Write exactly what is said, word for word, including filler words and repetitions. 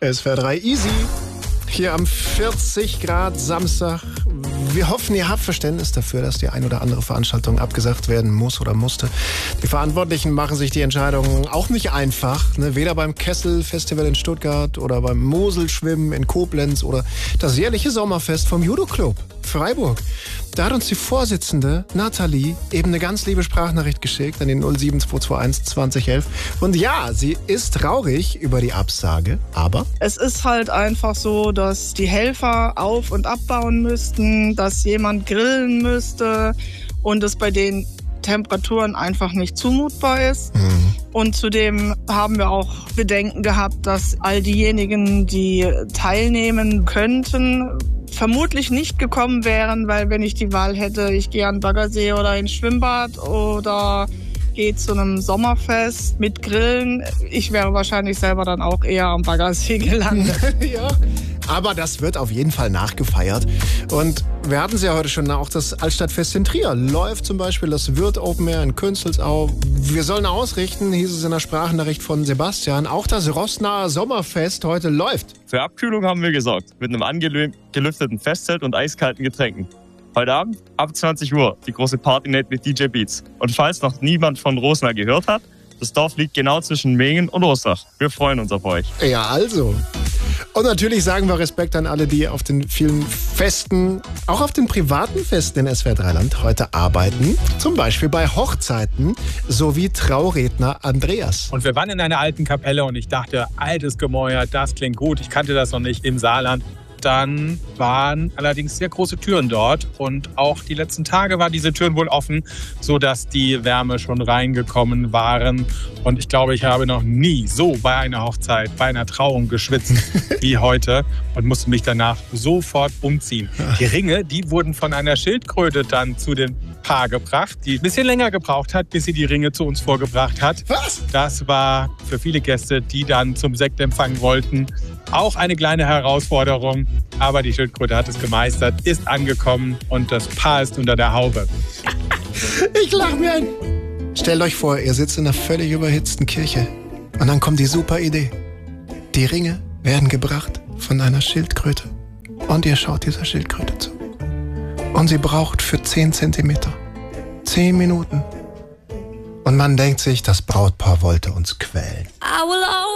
S W R drei Easy. Hier am vierzig Grad Samstag. Wir hoffen, ihr habt Verständnis dafür, dass die ein oder andere Veranstaltung abgesagt werden muss oder musste. Die Verantwortlichen machen sich die Entscheidung auch nicht einfach. Ne? Weder beim Kessel-Festival in Stuttgart oder beim Moselschwimmen in Koblenz oder das jährliche Sommerfest vom Judo-Club Freiburg. Da hat uns die Vorsitzende Nathalie eben eine ganz liebe Sprachnachricht geschickt an den null sieben zwei zwei eins zwanzig elf. Und ja, sie ist traurig über die Absage, aber... Es ist halt einfach so, dass die Helfer auf- und abbauen müssten, dass jemand grillen müsste und es bei den Temperaturen einfach nicht zumutbar ist. Mhm. Und zudem haben wir auch Bedenken gehabt, dass all diejenigen, die teilnehmen könnten, vermutlich nicht gekommen wären, weil wenn ich die Wahl hätte, ich gehe an den Baggersee oder ins Schwimmbad oder gehe zu einem Sommerfest mit Grillen. Ich wäre wahrscheinlich selber dann auch eher am Baggersee gelandet. Ja, aber das wird auf jeden Fall nachgefeiert. Und wir hatten es ja heute schon, auch das Altstadtfest in Trier läuft zum Beispiel, das Würth Open Air in Künzelsau. Wir sollen ausrichten, hieß es in der Sprachnachricht von Sebastian, auch das Roßnaer Sommerfest heute läuft. Für Abkühlung haben wir gesorgt, mit einem angelüfteten Festzelt und eiskalten Getränken. Heute Abend ab zwanzig Uhr die große Party-Night mit D J Beats. Und falls noch niemand von Roßnaer gehört hat, das Dorf liegt genau zwischen Mengen und Roßnach. Wir freuen uns auf euch. Ja, also. Und natürlich sagen wir Respekt an alle, die auf den vielen Festen, auch auf den privaten Festen in S W R drei Land heute arbeiten. Zum Beispiel bei Hochzeiten sowie Trauredner Andreas. Und wir waren in einer alten Kapelle und ich dachte, altes Gemäuer, das klingt gut. Ich kannte das noch nicht im Saarland. Dann waren allerdings sehr große Türen dort und auch die letzten Tage waren diese Türen wohl offen, sodass die Wärme schon reingekommen waren. Und ich glaube, ich habe noch nie so bei einer Hochzeit, bei einer Trauung geschwitzt wie heute und musste mich danach sofort umziehen. Die Ringe, die wurden von einer Schildkröte dann zu dem Paar gebracht, die ein bisschen länger gebraucht hat, bis sie die Ringe zu uns vorgebracht hat. Was? Das war für viele Gäste, die dann zum Sektempfang wollten, auch eine kleine Herausforderung. Aber die Schildkröte hat es gemeistert, ist angekommen und das Paar ist unter der Haube. Ich lach mir ein. Stellt euch vor, ihr sitzt in einer völlig überhitzten Kirche und dann kommt die super Idee. Die Ringe werden gebracht von einer Schildkröte und ihr schaut dieser Schildkröte zu. Und sie braucht für zehn Zentimeter zehn Minuten. Und man denkt sich, das Brautpaar wollte uns quälen.